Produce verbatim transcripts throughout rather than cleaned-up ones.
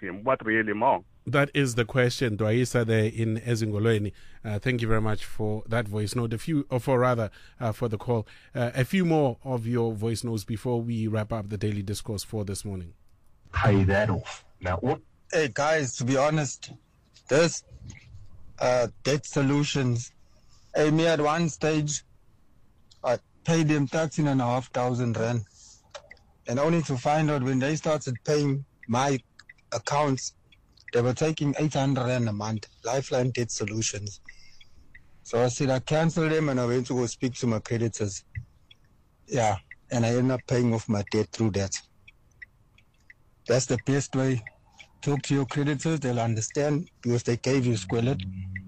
him. What really more? That is the question, Dwaisa there in Ezingolweni. Uh, thank you very much for that voice note. A few, or for rather, uh, for the call. Uh, a few more of your voice notes before we wrap up the daily discourse for this morning. Pay that off. Now, what? Hey guys, to be honest, this uh, debt solutions. Hey, me at one stage, I paid them thirteen and a half thousand rand, and only to find out when they started paying my accounts, they were taking eight hundred rand a month. Lifeline Debt Solutions. So I said I canceled them and I went to go speak to my creditors. Yeah, and I ended up paying off my debt through that. That's the best way. Talk to your creditors, they'll understand because they gave you squillet.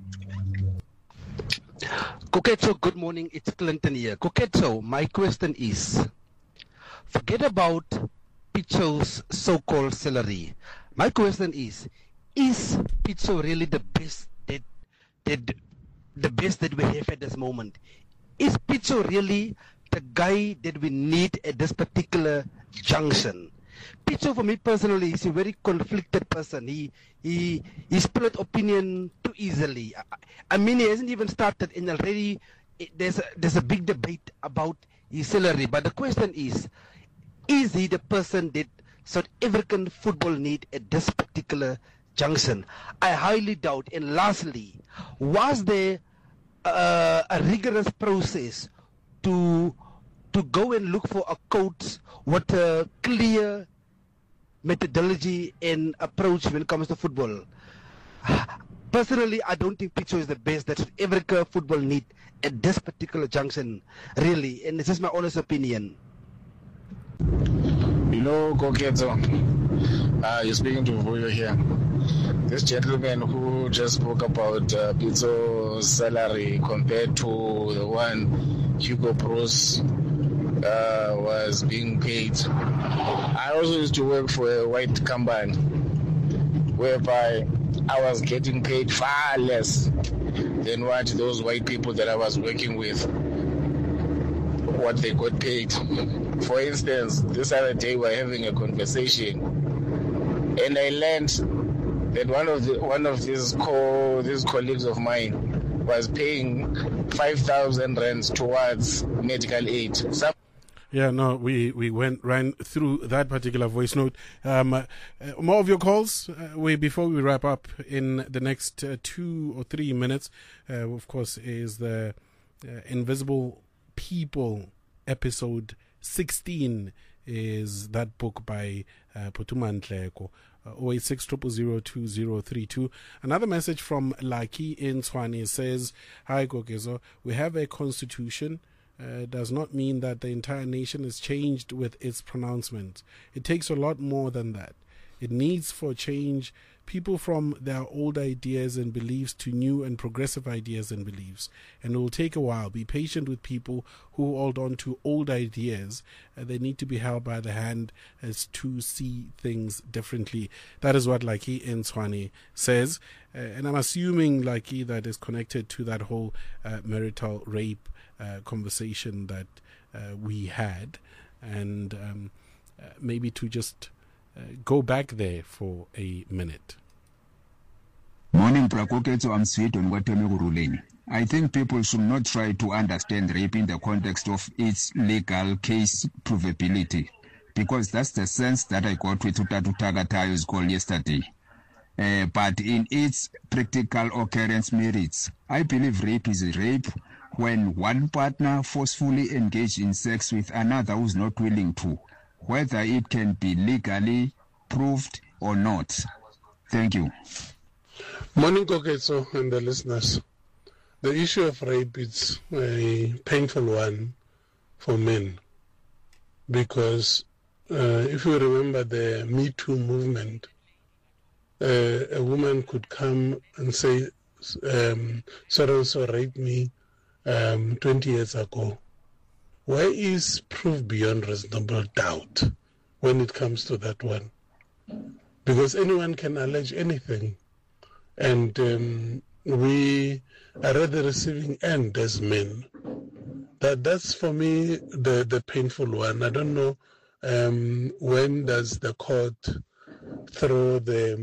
Koketso, good morning. It's Clinton here. Koketso, my question is, forget about Pitso's so-called salary. My question is, is Pitso really the best that, that the best that we have at this moment? Is Pitso really the guy that we need at this particular junction? Pitso, for me personally, is a very conflicted person. He he he split opinion too easily. I, I mean, he hasn't even started, and already it, there's a, there's a big debate about his salary. But the question is, is he the person that South African football need at this particular junction? I highly doubt. And lastly, was there uh, a rigorous process to to go and look for a coach with a clear methodology and approach when it comes to football? Personally, I don't think Pitso is the best that South Africa football need at this particular junction, really. And this is my honest opinion. You know, Koketso, uh, you're speaking to Vuyo here. This gentleman who just spoke about uh, Pitso's salary compared to the one Hugo Bruce uh, was being paid. I also used to work for a white company whereby I was getting paid far less than what those white people that I was working with, what they got paid. For instance, this other day we were having a conversation, and I learned that one of the one of these co these colleagues of mine was paying five thousand rands towards medical aid. Some Yeah, no, we, we went ran through that particular voice note. Um, uh, more of your calls uh, we, before we wrap up in the next uh, two or three minutes. Uh, of course, is the uh, Invisible People episode sixteen is that book by uh, Phuthuma Nhleko. Uh, oh eight six zero zero zero two zero three two. Another message from Lucky in Tshwane says, "Hi Kokezo, we have a constitution. Uh, does not mean that the entire nation is changed with its pronouncements. It takes a lot more than that. It needs for change people from their old ideas and beliefs to new and progressive ideas and beliefs. And it will take a while. Be patient with people who hold on to old ideas. Uh, they need to be held by the hand as to see things differently." That is what Lucky in Tshwane says. Uh, and I'm assuming, Lucky, that is connected to that whole uh, marital rape Uh, conversation that uh, we had, and um, uh, maybe to just uh, go back there for a minute. Morning, Prakoketso. I'm sweet on Wateme Guruleni. I think people should not try to understand rape in the context of its legal case provability, because that's the sense that I got with Utatu Tagatayo's call yesterday. Uh, but in its practical occurrence merits, I believe rape is a rape when one partner forcefully engaged in sex with another who's not willing to, whether it can be legally proved or not. Thank you. Morning, Koketso and the listeners. The issue of rape is a painful one for men because uh, if you remember the Me Too movement, uh, a woman could come and say, um, so-and-so raped me Um, twenty years ago. Where is proof beyond reasonable doubt when it comes to that one? Because anyone can allege anything. And um, we are at the receiving end as men. That That's for me the, the painful one. I don't know um, when does the court throw the